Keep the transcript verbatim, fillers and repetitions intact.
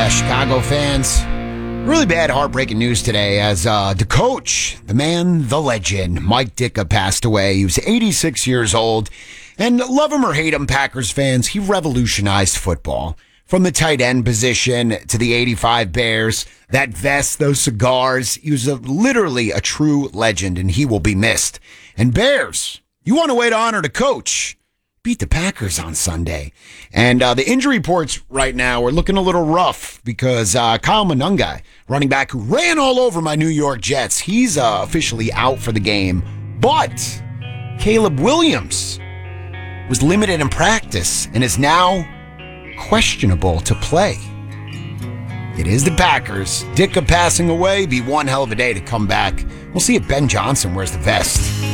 uh, Chicago fans. Really bad, heartbreaking news today as uh, the coach, the man, the legend, Mike Ditka passed away. He was eighty-six years old. And love him or hate him, Packers fans, he revolutionized football. From the tight end position to the eighty-five Bears, that vest, those cigars, he was a, literally a true legend, and he will be missed. And Bears, you want a way to honor the coach? Beat the Packers on Sunday. And uh, the injury reports right now are looking a little rough because uh, Kyle Monunga, running back who ran all over my New York Jets, he's uh, officially out for the game. But Caleb Williams was limited in practice and is now questionable to play. It is the Packers. Ditka passing away. Be one hell of a day to come back. We'll see if Ben Johnson wears the vest.